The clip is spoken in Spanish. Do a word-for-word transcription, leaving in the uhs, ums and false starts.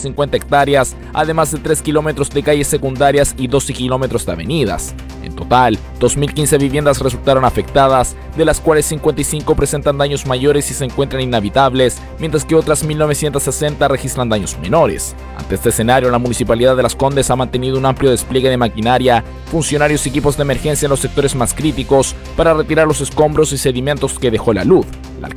cincuenta hectáreas, además de tres kilómetros de calles secundarias y doce kilómetros de avenidas. En total, dos mil quince viviendas resultaron afectadas, de las cuales cincuenta y cinco presentan daños mayores y se encuentran inhabitables, mientras que otras mil novecientas sesenta registran daños menores. Ante este escenario, la Municipalidad de Las Condes ha mantenido un amplio despliegue de maquinaria, funcionarios y equipos de emergencia en los sectores más críticos para retirar los escombros y sedimentos que dejó la luz.